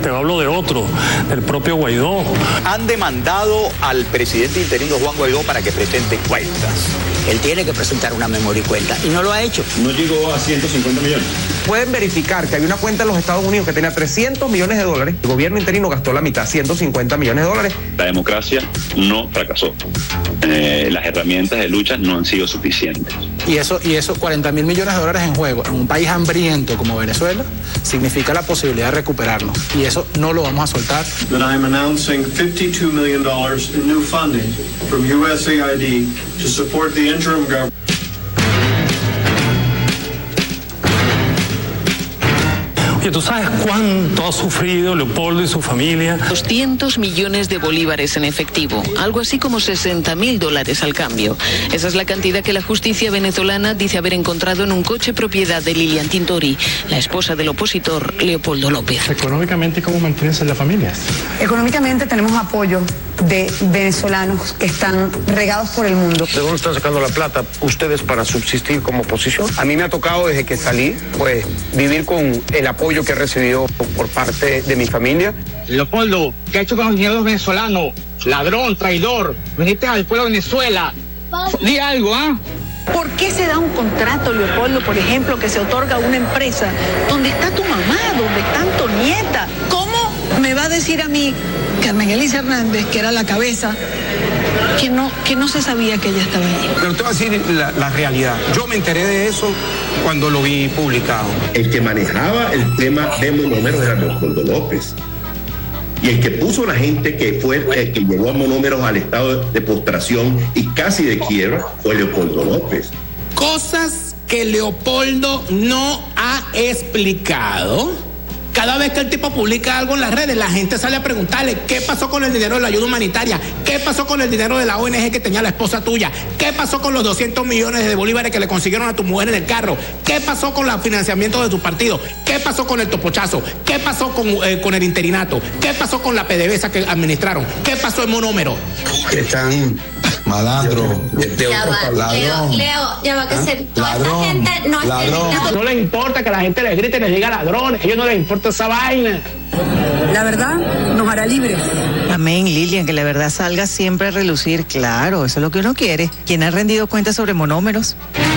Te hablo de otro, del propio Guaidó. Han demandado al presidente interino Juan Guaidó para que presente cuentas. Él tiene que presentar una memoria y cuenta, y no lo ha hecho. No llegó a 150 millones. Pueden verificar que hay una cuenta en los Estados Unidos que tenía $300 millones. El gobierno interino gastó la mitad, $150 millones. La democracia no fracasó. Las herramientas de lucha no han sido suficientes. Y eso, $40.000 millones en juego, en un país hambriento como Venezuela, significa la posibilidad de recuperarnos. Y eso no lo vamos a soltar. That I'm announcing $52 million in new funding from USAID to support the interim government. Oye, ¿tú sabes cuánto ha sufrido Leopoldo y su familia? 200 millones de bolívares en efectivo, algo así como $60.000 al cambio. Esa es la cantidad que la justicia venezolana dice haber encontrado en un coche propiedad de Lilian Tintori, la esposa del opositor Leopoldo López. Económicamente, ¿cómo mantienen las familias? Económicamente tenemos apoyo de venezolanos que están regados por el mundo. ¿De dónde están sacando la plata ustedes para subsistir como oposición? A mí me ha tocado desde que salí, pues, vivir con el apoyo que he recibido por parte de mi familia. Leopoldo, ¿qué ha hecho con los dineros venezolanos? Ladrón, traidor, viniste al pueblo de Venezuela. Di algo, ¿ah? ¿Por qué se da un contrato, Leopoldo, por ejemplo, que se otorga a una empresa donde está tu mamá, donde están tu nieta? ¿Cómo me va a decir a mí, Carmen Elisa Hernández, que era la cabeza, que no se sabía que ella estaba allí? Pero te voy a decir la realidad. Yo me enteré de eso cuando lo vi publicado. El que manejaba el tema de monómeros era Leopoldo López. Y el que puso la gente que fue el que llevó a monómeros al estado de postración y casi de quiebra fue Leopoldo López. Cosas que Leopoldo no ha explicado. Cada vez que el tipo publica algo en las redes, la gente sale a preguntarle qué pasó con el dinero de la ayuda humanitaria, qué pasó con el dinero de la ONG que tenía la esposa tuya, qué pasó con los 200 millones de bolívares que le consiguieron a tu mujer en el carro, qué pasó con el financiamiento de tu partido, qué pasó con el topochazo, qué pasó con el interinato, qué pasó con la PDVSA que administraron, qué pasó en monómero. Están malandro. Leo, ya va a ser. Toda esta gente no es. No les importa que la gente les grite y les diga ladrones, a ellos no les importa esa vaina. La verdad nos hará libres. Amén, Lilian, que la verdad salga siempre a relucir, claro, eso es lo que uno quiere. ¿Quién ha rendido cuentas sobre monómeros?